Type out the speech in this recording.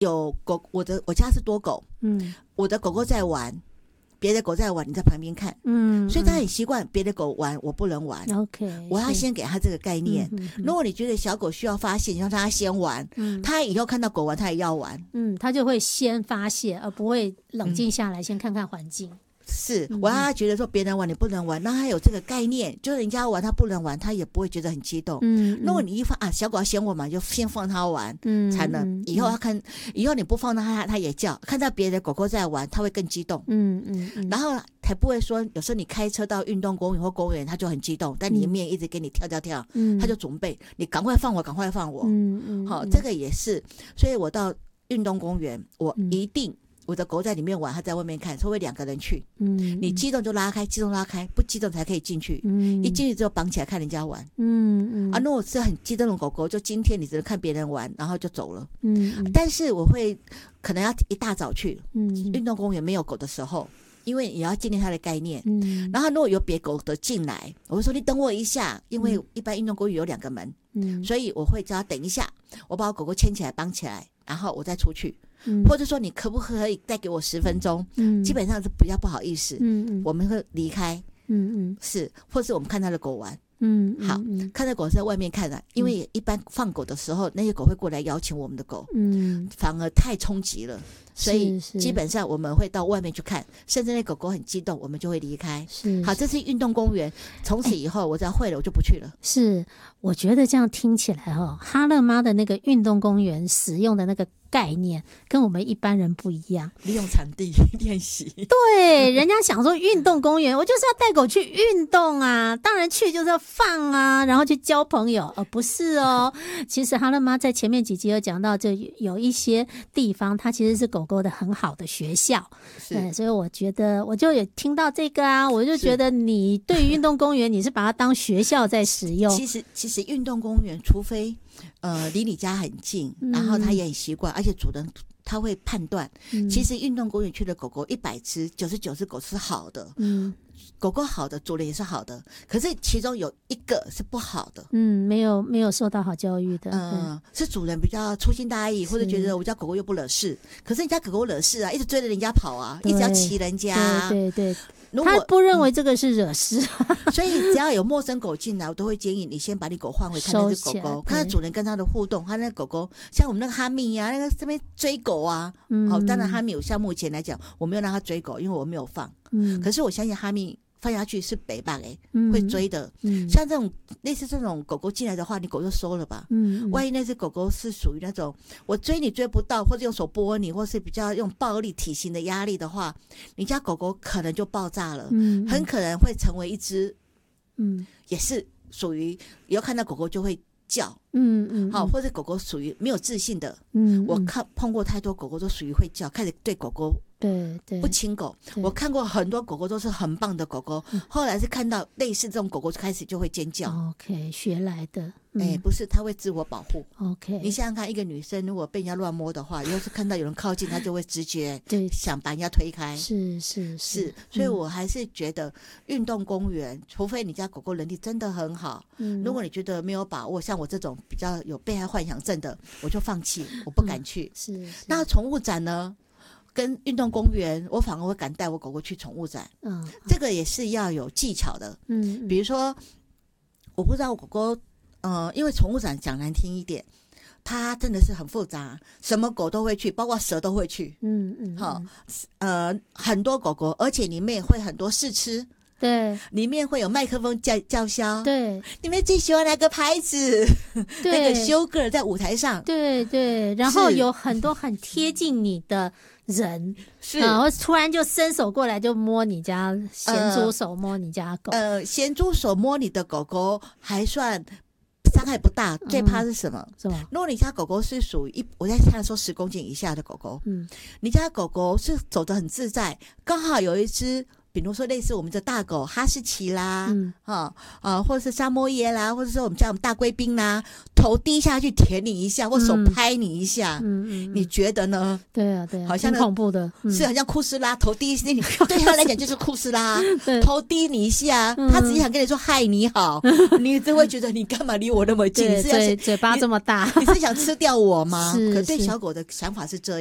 有狗，我家是多狗，我的狗狗在玩，别的狗在玩，你在旁边看，所以他很习惯别的狗玩，我不能玩。 OK， 我要先给他这个概念。如果你觉得小狗需要发泄，你让他先玩，他以后看到狗玩，他也要玩。 他就会先发泄，而不会冷静下来，先看看环境。 是，我让他觉得说别人玩你不能玩，让他有这个概念，就是人家玩他不能玩，他也不会觉得很激动。如果你一放小狗要先玩嘛，就先放他玩，才能以后他看，以后你不放他也叫，看到别的狗狗在玩，他会更激动。然后才不会说，有时候你开车到运动公园或公园，他就很激动，但里面一直给你跳，他就准备你赶快放我，赶快放我。好，这个也是，所以我到运动公园，我一定。我的狗在里面玩，它在外面看，所以2个人去。你激动就拉开，激动拉开，不激动才可以进去。一进去之后绑起来看人家玩。如果是很激动的狗狗，就今天你只能看别人玩，然后就走了。但是我会可能要一大早去，运动公园没有狗的时候，因为你要建立它的概念。然后如果有别狗的进来，我会说你等我一下，因为一般运动公园有2个门，所以我会叫他等一下，我把我狗狗牵起来绑起来，然后我再出去。或者说你可不可以再给我10分钟？基本上是比较不好意思。我们会离开。是，或是我们看他的狗玩。好，看到狗在外面看了，因为一般放狗的时候，那些狗会过来邀请我们的狗，反而太冲击了，所以基本上我们会到外面去看，甚至那狗狗很激动，我们就会离开。好，这是运动公园，从此以后我只要会了，我就不去了。 是，我觉得这样听起来哈乐妈的那个运动公园使用的那个概念跟我们一般人不一样， 利用场地练习。 对，人家想说运动公园，我就是要带狗去运动啊，当然去就是要放啊，然后去交朋友，不是哦。其实哈乐妈在前面几集有讲到，就有一些地方它其实是狗狗的很好的学校。所以我觉得我就也听到这个啊，我就觉得你对于运动公园你是把它当学校在使用。 其实运动公园除非离你家很近，然后他也很习惯，而且主人他会判断。其实运动公园去的狗狗100只，99只狗是好的。狗狗好的，主人也是好的，可是其中有1个是不好的。 没有受到好教育的。 是主人比较粗心大意，或者觉得我家狗狗又不惹事，可是你家狗狗惹事啊，一直追着人家跑啊，一直要骑人家。 对。他不认为这个是惹事。 所以只要有陌生狗进来，我都会建议你先把你狗换回看那只狗狗，看看主人跟他的互动。他那个狗狗像我们那个哈密啊，那个这边追狗啊。当然哈密像目前来讲我没有让他追狗，因为我没有放。可是我相信哈密放下去是北霸会追的。像这种类似这种狗狗进来的话，你狗就收了吧。万一那只狗狗是属于那种我追你追不到，或者用手拨你，或是比较用暴力体型的压力的话，你家狗狗可能就爆炸了。很可能会成为一只也是属于以后看到狗狗就会叫。好，或者狗狗属于没有自信的。我碰过太多狗狗都属于会叫，开始对狗狗不亲狗。我看过很多狗狗都是很棒的狗狗，后来是看到类似这种狗狗开始就会尖叫。 OK， 学来的。 不是，它会自我保护。 OK， 你想想看，一个女生如果被人家乱摸的话，要是看到有人靠近，她就会直觉想把人家推开。 是， 所以我还是觉得运动公园，除非你家狗狗能力真的很好，如果你觉得没有把握，像我这种比较有被害幻想症的，我就放弃，我不敢去。那宠物展呢？跟运动公园，我反而会敢带我狗狗去宠物展。这个也是要有技巧的。比如说，我不知道我狗狗，因为宠物展讲难听一点，它真的是很复杂，什么狗都会去，包括蛇都会去。很多狗狗，而且里面会很多试吃。 对， 里面会有麦克风叫嚣。 对， 你们最喜欢哪个牌子？那个修哥在舞台上。 对，然后有很多很贴近你的人，然后突然就伸手过来就摸你家咸猪手，摸你家狗。 咸猪手摸你的狗狗还算伤害不大，最怕是什么？如果你家狗狗是属于我在看说10公斤以下的狗狗，你家狗狗是走得很自在，刚好有一只比如说类似我们的大狗哈士奇啦，或者是沙漠耶啦，或者说我们叫我们大贵宾啦，头低下去舔你一下，或手拍你一下，你觉得呢？ 对啊， 好像挺恐怖的， 是好像库斯拉头低，对他来讲就是库斯拉，头低你一下，他只是想跟你说嗨你好，你就会觉得你干嘛离我那么近？ 嘴巴这么大， 你是想吃掉我吗？ 可对小狗的想法是这样。